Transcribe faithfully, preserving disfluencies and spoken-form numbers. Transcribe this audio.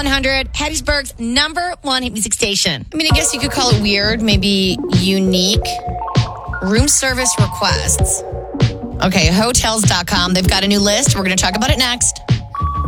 one hundred, Hattiesburg's number one hit music station. I mean, I guess you could call it weird, maybe unique. Room service requests. Okay, hotels dot com. They've got a new list. We're going to talk about it next.